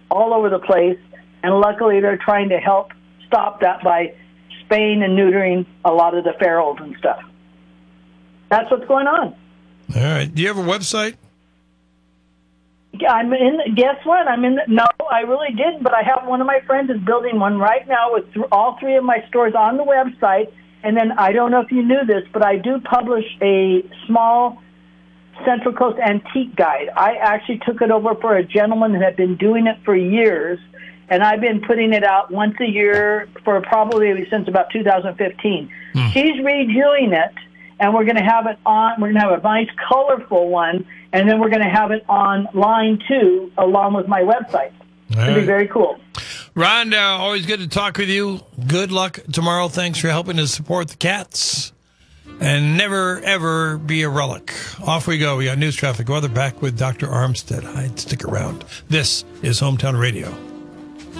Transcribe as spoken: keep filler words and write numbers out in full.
all over the place, and luckily they're trying to help stop that by spaying and neutering a lot of the ferals and stuff. That's what's going on. All right. Do you have a website? I'm in. Guess what? I'm in. The, no, I really didn't. But I have one of my friends is building one right now with th- all three of my stores on the website. And then I don't know if you knew this, but I do publish a small Central Coast antique guide. I actually took it over for a gentleman who had been doing it for years, and I've been putting it out once a year for probably since about two thousand fifteen. Mm. She's redoing it, and we're going to have it on. We're going to have a nice, colorful one, and then we're going to have it online too, along with my website. It'll right. be very cool. Rhonda, always good to talk with you. Good luck tomorrow. Thanks for helping to support the cats. And never, ever be a relic. Off we go. We got news, traffic, weather. Back with Doctor Armstead. I'd stick around. This is Hometown Radio.